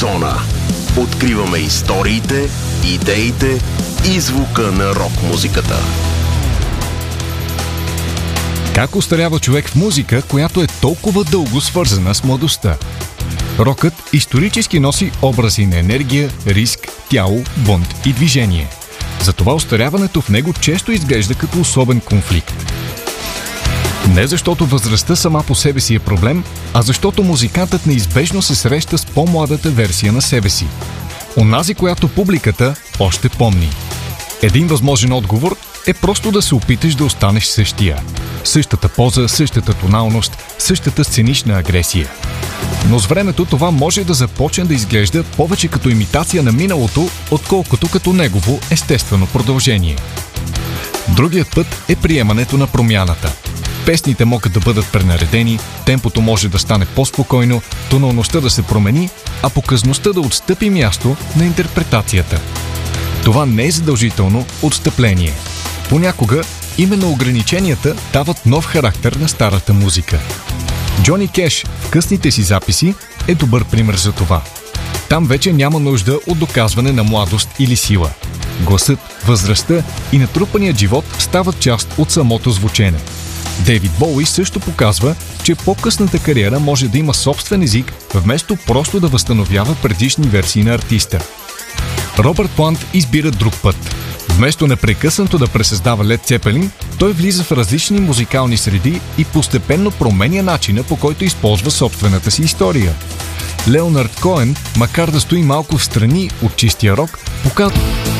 Рок-зона. Откриваме историите, идеите и звука на рок-музиката. Как остарява човек в музика, която е толкова дълго свързана с младостта? Рокът исторически носи образи на енергия, риск, тяло, бунт и движение. Затова остаряването в него често изглежда като особен конфликт. Не защото възрастта сама по себе си е проблем, а защото музикантът неизбежно се среща с по-младата версия на себе си. Онази, която публиката още помни. Един възможен отговор е просто да се опиташ да останеш същия. Същата поза, същата тоналност, същата сценична агресия. Но с времето това може да започне да изглежда повече като имитация на миналото, отколкото като негово естествено продължение. Другият път е приемането на промяната. Песните могат да бъдат пренаредени, темпото може да стане по-спокойно, тоналността да се промени, а показността да отстъпи място на интерпретацията. Това не е задължително отстъпление. Понякога именно ограниченията дават нов характер на старата музика. Джони Кеш в късните си записи е добър пример за това. Там вече няма нужда от доказване на младост или сила. Гласът, възрастта и натрупаният живот стават част от самото звучене. Дейвид Боуи също показва, че по-късната кариера може да има собствен език, вместо просто да възстановява предишни версии на артиста. Робърт Плант избира друг път. Вместо непрекъснато да пресъздава Лед Цепелин, той влиза в различни музикални среди и постепенно променя начина, по който използва собствената си история. Леонард Коен, макар да стои малко в страни от чистия рок, показва